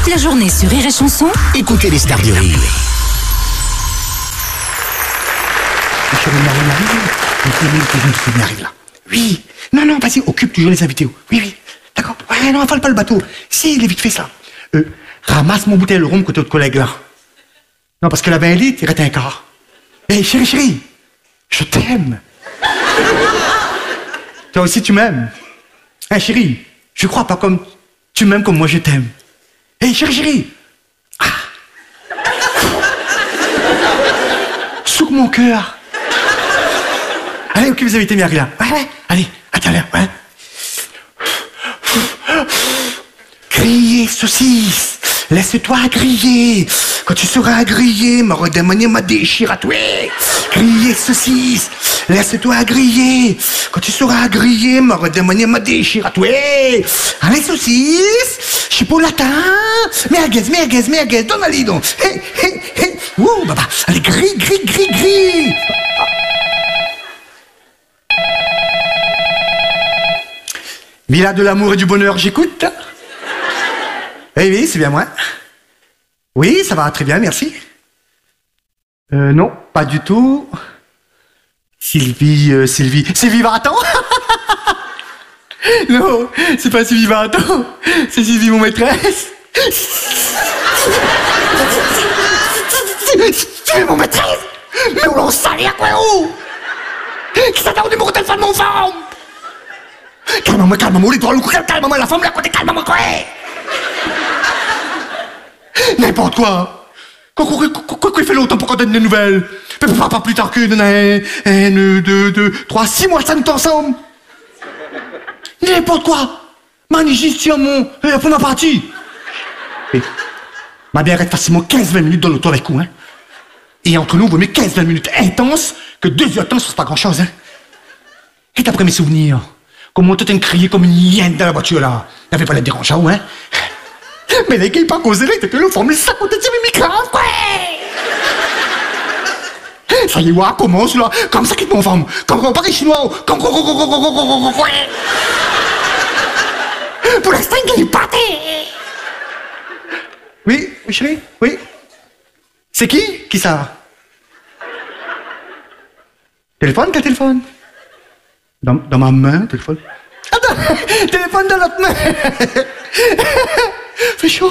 Toute la journée sur Rire et Chanson. Écoutez les stars du rire. Il arrive là. Oui. Non, vas-y, occupe toujours les invités. Oui. D'accord. Ouais, non, avale pas le bateau. Si, il est vite fait ça. Ramasse mon bouteille de rhum côté de collègue là. Non, parce que la 20 litres, il reste un quart. Hé, chérie, je t'aime. Toi aussi, tu m'aimes. Hé, chérie, je crois pas comme tu m'aimes comme moi je t'aime. Hé, chérie. Souque mon cœur. Allez, ok, vous avez été bien là. Ouais. Allez, attends là, ouais. Griller, saucisse. Laisse-toi griller. Quand tu seras grillé, me redemander ma déchire à toi. Griller, saucisse. Laisse-toi griller. Quand tu seras grillé, me redemander ma déchire à toi. Allez, saucisse. Chipolatin. Merguez. Donne-la donc. Hé. Ouh, baba. Allez, grille. Villa de l'amour et du bonheur, j'écoute. Eh oui, c'est bien moi. Oui, ça va très bien, merci. Non, pas du tout. Sylvie Vartan. Non, c'est pas Sylvie Vartan. C'est Sylvie, mon maîtresse. Sylvie, mon maîtresse. Mais où l'on salaire, quoi, où? Qui s'attend au numéro de téléphone, mon femme? Calme-moi, l'étoile, calme-moi, la femme, là, côté, calme-moi, quoi. N'importe quoi. Quoi il fait longtemps pour qu'on donne des nouvelles? Pas plus tard que 1, 2, 3, 6 mois, ça nous est ensemble. N'importe quoi. Magnifique, mon, la première partie. Ma bien reste facilement 15-20 minutes dans l'auto avec vous, hein. Et entre nous, vaut mieux 15-20 minutes intenses que 2 heures de temps, ça c'est pas grand chose, hein. Et d'après mes souvenirs, comment tu t'es crié comme une hyène dans la voiture, là? N'avait pas l'air dérangeant, hein? Mais les gars, ils pas causé, t'es que le formule ça côté de micrave, quoi! Ça y est, ouais, commence, là. Comme ça, quitte mon femme. Comme pas les chinois. Comme. Pour l'instant, il est pâté. Oui, chérie? Oui? C'est qui? Qui ça? Téléphone? Quel téléphone? Dans ma main, téléphone. Téléphone dans l'autre main. Fait chaud.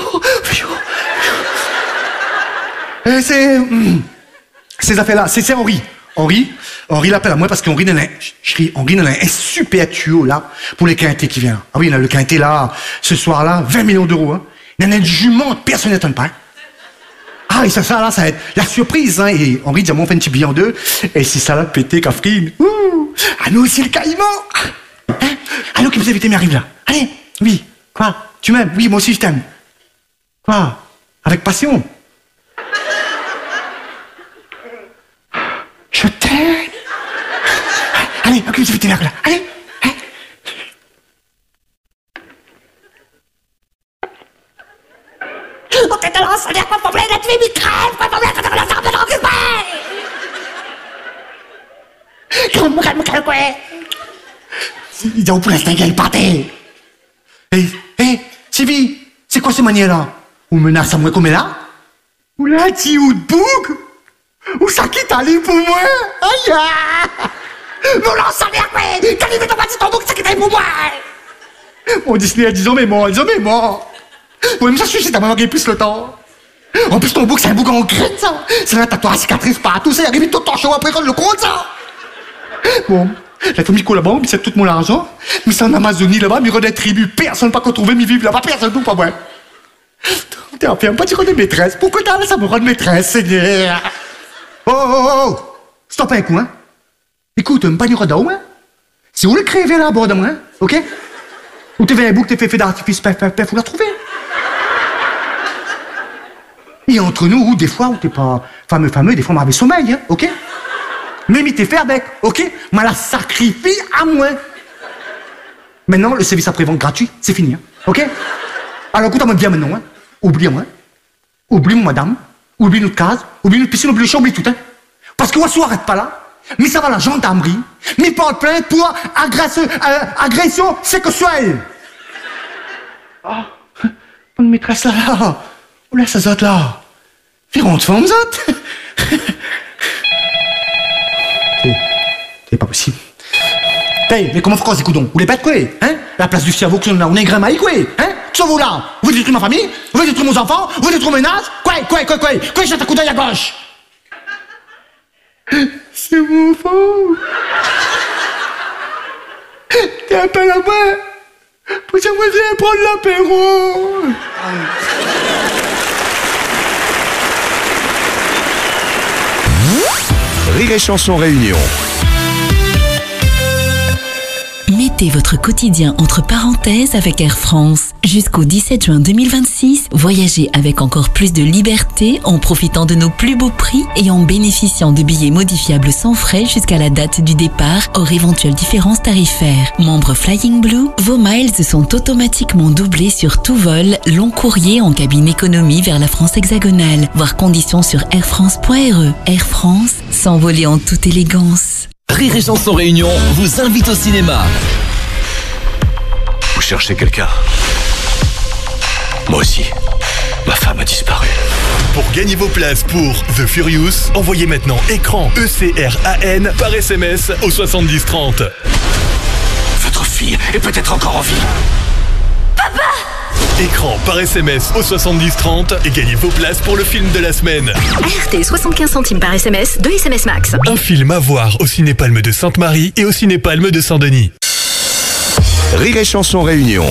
Ces affaires-là, c'est Henri. Henri l'appelle à moi parce qu'Henri en a un super tuyau là pour les quintés qui viennent. Ah oui, là, le quinté là, ce soir-là, 20 millions d'euros. Hein. Il y en a une jument, personne n'étonne pas. Hein. Ah, et ça va être la surprise. Hein. Et Henri dit, on fait un petit billet en deux. Et si ça l'a pété, Catherine. Ouh, ah, nous aussi le caïman. Hein? Allô, qui vous invitez m'arrive là. Allez, oui, quoi? Tu m'aimes? Oui, moi aussi je t'aime. Quoi? Avec passion. Je t'aime. Allez, ok, vous invitez là. Allez. On t'est dans ça dire quoi pour la tuer, mais crève, quoi pour la faire la sarbe dans le calme, quoi. Il dit, pour l'instant, il y a le pâté. Hé, Sylvie, c'est quoi ces manières-là? Ou menace à moi comme elle là? Ou là, ti ou de bouc? Ou ça quitte aller pour moi? Aïe! Mon lance à l'air, ouais! T'as levé ton bâti ton bouc, ça quitte aller pour moi! Mon Disney a 10 ans, mais mort. Oui, mais ça suffit, t'as manqué plus le temps. En plus, ton bouc, c'est un bouc en graine, ça. C'est là, t'as toi, cicatrice partout, ça arrive tout en chaud après quand le compte, ça. Bon. La famille collabore, mais c'est tout mon argent. Mais c'est en Amazonie là-bas, mais des tribus. Personne pas qu'on trouve, mais vivent là-bas, personne tout pas moi. T'es un peu, pas dire qu'on est maîtresse. Pourquoi t'as ça me rend maîtresse, Seigneur? Oh! Stop un coup, hein. Écoute, un panier d'eau, hein. C'est où le crevé là, à bord de moi, hein, ok? Ou t'es un bouc, t'es fait d'artifice, faut la trouver. Et entre nous, ou des fois, où t'es pas fameux, des fois, on m'avait sommeil, hein, ok? Mais t'es fait avec, ok? Mais la sacrifie à moi. Maintenant, le service après-vente gratuit, c'est fini, hein, ok? Alors écoute-moi bien maintenant, hein. Oublie-moi. Oublie madame. Oublie notre case. Oublie notre piscine, oublie le champ, oublie tout, hein. Parce que moi, si on arrête pas là, mais ça va la gendarmerie, mais porte plainte pour agression sexuelle. Ah, une maîtresse là. Où laisse ça autres là? Fais honte, femme, ça. C'est pas possible. Hey, mais comment faire ces coudons? Vous les pètes quoi? Hein? La place du cerveau que on a un grain maïs quoi? Hein? Qui sont vous là? Vous détruisez ma famille? Vous détruisez mes enfants? Vous détruisez mes nazes? Quoi, j'ai un coup d'œil à gauche? C'est mon faux. T'es appelé à moi? Pour ça, vous allez prendre l'apéro. Rire et Chanson Réunion. Mettez votre quotidien entre parenthèses avec Air France. Jusqu'au 17 juin 2026, voyagez avec encore plus de liberté en profitant de nos plus beaux prix et en bénéficiant de billets modifiables sans frais jusqu'à la date du départ hors éventuelle différence tarifaire. Membre Flying Blue, vos miles sont automatiquement doublés sur tout vol, long courrier en cabine économie vers la France hexagonale. Voir conditions sur airfrance.re. Air France, s'envoler en toute élégance. Rire et Chanson Réunion vous invite au cinéma. Vous cherchez quelqu'un? Moi aussi. Ma femme a disparu. Pour gagner vos places pour The Furious, envoyez maintenant écran ECRAN par SMS au 7030. Votre fille est peut-être encore en vie. Écran par SMS au 7030 et gagnez vos places pour le film de la semaine. RT 75 centimes par SMS, 2 SMS max. Un film à voir au Ciné-Palme de Sainte-Marie et au Ciné-Palme de Saint-Denis. Rire et Chanson Réunion.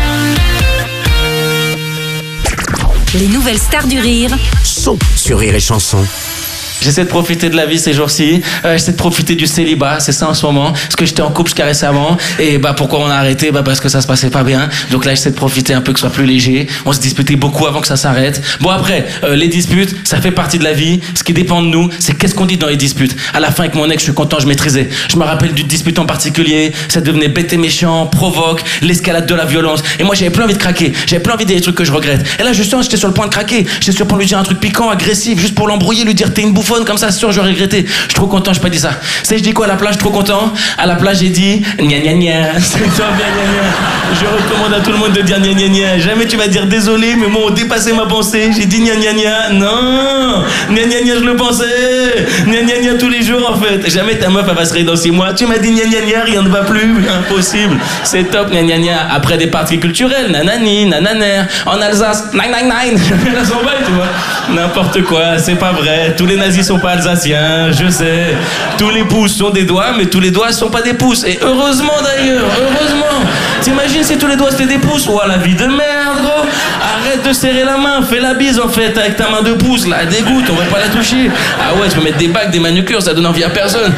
Les nouvelles stars du rire Sont sur Rire et Chanson. J'essaie de profiter de la vie ces jours-ci, j'essaie de profiter du célibat, c'est ça en ce moment, parce que j'étais en couple jusqu'à récemment, et pourquoi on a arrêté? Parce que ça se passait pas bien, donc là j'essaie de profiter un peu, que ce soit plus léger, on se disputait beaucoup avant que ça s'arrête. Bon après, les disputes, ça fait partie de la vie, ce qui dépend de nous, c'est qu'est-ce qu'on dit dans les disputes. À la fin avec mon ex, je suis content, je maîtrisais. Je me rappelle d'une dispute en particulier, ça devenait bête et méchant, provoque, l'escalade de la violence, et moi j'avais plus envie de craquer, j'avais plus envie de dire des trucs que je regrette. Et là justement j'étais sur le point de craquer, j'étais sur le point de lui dire un truc piquant, agressif, juste pour l'embrouiller, lui dire t'es une bouffonne, comme ça, sûr, j'aurais regretté. Je suis trop content, j'ai pas dit ça. C'est je dis quoi à la plage, trop content. À la plage, j'ai dit gna gna gna. C'est toi bien gna gna. Je recommande à tout le monde de dire gna gna gna. Jamais tu vas dire désolé, mais moi, on dépassé ma pensée. J'ai dit gna gna gna. Non, gna gna gna, je le pensais. Gna gna gna tous les jours, en fait. Jamais ta meuf, elle va se réveiller dans 6 mois. Tu m'as dit gna gna gna, rien ne va plus. Impossible. C'est top, gna gna gna. Après des parties culturelles, nanani, nananer. En Alsace, nine nine nine. Elles s'en va, tu vois. N'importe quoi, c'est pas vrai. Tous les nazis sont pas alsaciens, je sais. Tous les pouces sont des doigts, mais tous les doigts sont pas des pouces. Et heureusement d'ailleurs, heureusement. T'imagines si tous les doigts c'était des pouces? Ouah, la vie de merde, gros. Arrête de serrer la main, fais la bise en fait avec ta main de pouce, là, dégoûte, on va pas la toucher. Ah ouais, tu peux mettre des bagues, des manucures, ça donne envie à personne.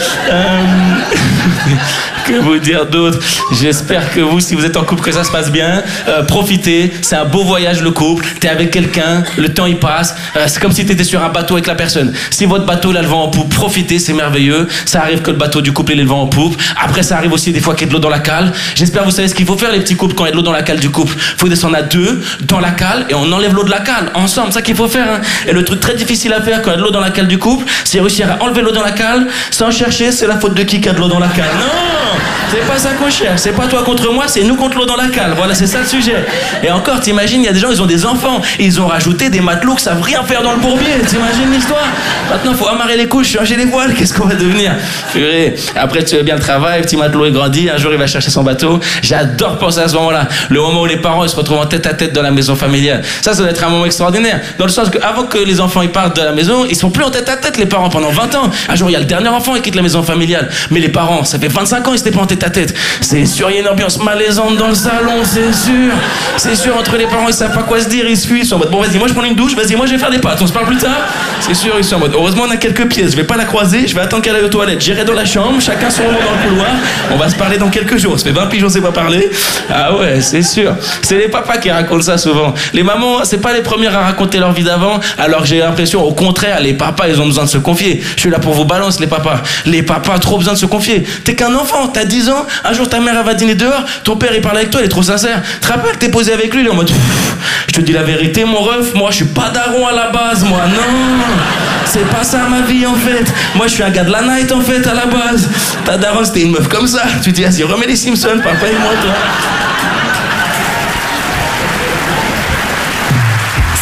Que vous dire d'autre? J'espère que vous, si vous êtes en couple, que ça se passe bien. Profitez, c'est un beau voyage le couple. T'es avec quelqu'un, le temps il passe. C'est comme si t'étais sur un bateau avec la personne. Si votre bateau il a le vent en poupe, profitez, c'est merveilleux. Ça arrive que le bateau du couple il ait le vent en poupe. Après ça arrive aussi des fois qu'il y ait de l'eau dans la cale. J'espère que vous savez ce qu'il faut faire les petits couples quand il y a de l'eau dans la cale du couple. Faut descendre à 2 dans la cale et on enlève l'eau de la cale ensemble, c'est ça qu'il faut faire hein. Et le truc très difficile à faire quand il y a de l'eau dans la cale du couple, c'est réussir à enlever l'eau dans la cale sans chercher c'est la faute de qui a de l'eau dans la cale. Non, c'est pas ça qu'on cherche, c'est pas toi contre moi, c'est nous contre l'eau dans la cale. Voilà, c'est ça le sujet. Et encore, t'imagines, il y a des gens, ils ont des enfants, et ils ont rajouté des matelots qui savent rien faire dans le bourbier. T'imagines l'histoire? Maintenant, faut amarrer les couches, changer les voiles, qu'est-ce qu'on va devenir? Purée. Après, tu fais bien le travail, petit matelot est grandi, un jour il va chercher son bateau. J'adore penser à ce moment-là, le moment où les parents ils se retrouvent en tête à tête dans la maison familiale. Ça doit être un moment extraordinaire, dans le sens que avant que les enfants ils partent de la maison, ils sont plus en tête à tête les parents pendant 20 ans. Un jour il y a le dernier enfant qui quitte la maison familiale, mais les parents, ça fait 25 ans ils étaient pas en tête à tête. C'est sûr, il y a une ambiance malaisante dans le salon, c'est sûr. C'est sûr, entre les parents ils savent pas quoi se dire, ils se fuient, ils sont en mode bon vas-y moi je prends une douche, vas-y moi je vais faire des pâtes, on se parle plus tard. C'est sûr, ils sont en mode heureusement on a quelques pièces, je vais pas la croiser, je vais attendre qu'elle aille aux toilettes, j'irai dans la chambre, chacun son moment dans le couloir, on va se parler dans quelques jours. Ça fait 20 piges on s'est pas parlé. Ah ouais, c'est sûr. C'est les papas qui racontent ça souvent. Les mamans, c'est pas les premières à raconter leur vie d'avant, alors que j'ai l'impression au contraire, les papas ils ont besoin de se confier. Je suis là pour vous balance les papas. Les papas trop besoin de se confier. T'es qu'un enfant, t'as 10 ans, un jour ta mère elle va dîner dehors, ton père il parle avec toi, il est trop sincère. Tu te rappelles, t'es posé avec lui, il est en mode je te dis la vérité mon ref, moi je suis pas daron à la base, moi non. C'est pas ça ma vie en fait. Moi je suis un gars de la night en fait à la base. Ta daron c'était une meuf comme ça. Tu dis vas-y remets les Simpsons, papa et moi toi.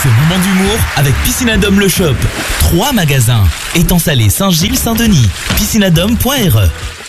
ce moment d'humour avec Piscinadome le Shop. 3 magasins. Étang Salé, Saint-Gilles, Saint-Denis. Piscinadome.re